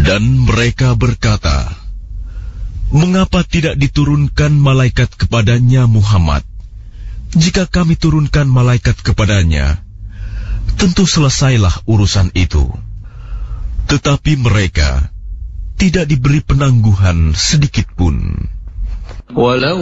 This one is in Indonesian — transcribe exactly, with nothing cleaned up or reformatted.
Dan mereka berkata, "Mengapa tidak diturunkan malaikat kepadanya Muhammad? Jika kami turunkan malaikat kepadanya, tentu selesailah urusan itu." Tetapi mereka tidak diberi penangguhan sedikit pun. Walau